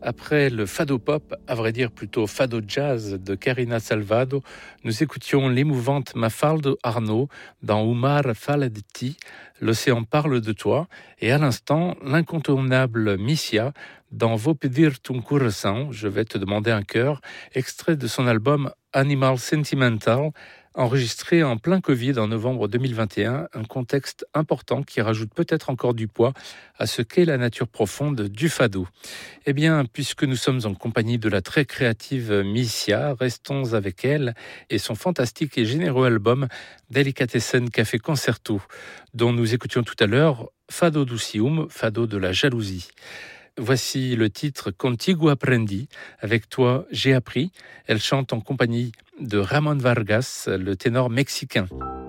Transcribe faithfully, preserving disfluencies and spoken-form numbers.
Après le fado pop, à vrai dire plutôt fado jazz de Karina Salvado, nous écoutions l'émouvante Mafalda Arnaud dans Umar fala de ti, L'océan parle de toi, et à l'instant, l'incontournable Missia dans Vou pedir ton coração, je vais te demander un cœur, extrait de son album Animal Sentimental, enregistré en plein Covid en novembre deux mille vingt et un, un contexte important qui rajoute peut-être encore du poids à ce qu'est la nature profonde du fado. Eh bien, puisque nous sommes en compagnie de la très créative Missia, restons avec elle et son fantastique et généreux album Delicatessen Café Concerto, dont nous écoutions tout à l'heure Fado do Ciúme, Fado de la jalousie. Voici le titre Contigo Aprendi, avec toi j'ai appris. Elle chante en compagnie de Ramon Vargas, le ténor mexicain.